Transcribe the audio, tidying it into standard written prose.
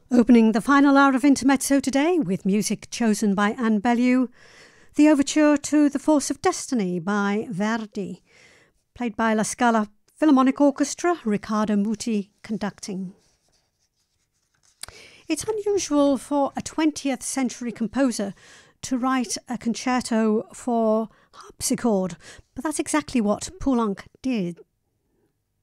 Opening the final hour of Intermezzo today with music chosen by Anne Bellew, the overture to The Force of Destiny by Verdi, played by La Scala Philharmonic Orchestra, Riccardo Muti conducting. It's unusual for a 20th century composer to write a concerto for harpsichord, but that's exactly what Poulenc did.